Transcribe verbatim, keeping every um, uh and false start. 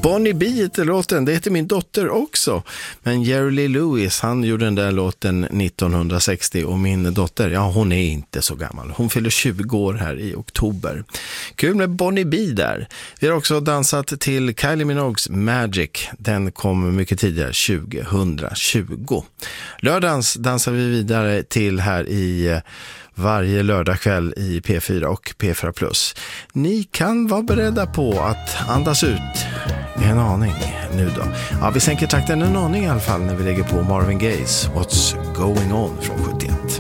Bonnie B heter låten, det heter min dotter också. Men Jerry Lee Lewis, han gjorde den där låten nittonhundrasextio och min dotter, ja hon är inte så gammal. Hon fyller tjugo år här i oktober. Kul med Bonnie B där. Vi har också dansat till Kylie Minogues Magic. Den kom mycket tidigare, tjugohundratjugo. Lördagens dansar vi vidare till här i varje lördagkväll i P fyra och P fyra plus. Ni kan vara beredda på att andas ut en aning nu då. Ja, vi sänker takten en aning i alla fall när vi lägger på Marvin Gayes What's Going On från sjuttioett.